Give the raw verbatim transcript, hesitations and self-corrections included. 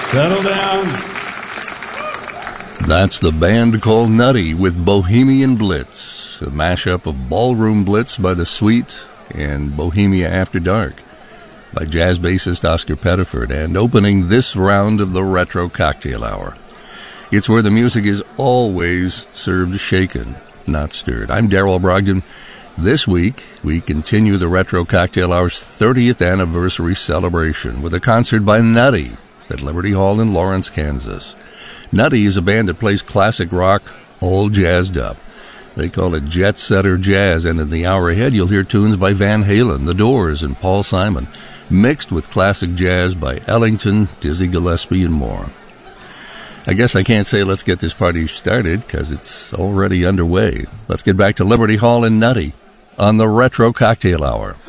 Settle down. That's the band called Nutty with Bohemian Blitz, a mashup of Ballroom Blitz by The Sweet and Bohemia After Dark by jazz bassist Oscar Pettiford, and opening this round of the Retro Cocktail Hour. It's where the music is always served shaken, not stirred. I'm Darrell Brogdon. This week, we continue the Retro Cocktail Hour's thirtieth anniversary celebration with a concert by Nutty at Liberty Hall in Lawrence, Kansas. Nutty is a band that plays classic rock all jazzed up. They call it jet setter jazz, and in the hour ahead you'll hear tunes by Van Halen, The Doors, and Paul Simon, mixed with classic jazz by Ellington, Dizzy Gillespie, and more. I guess I can't say let's get this party started, because it's already underway. Let's get back to Liberty Hall and Nutty on the Retro Cocktail Hour.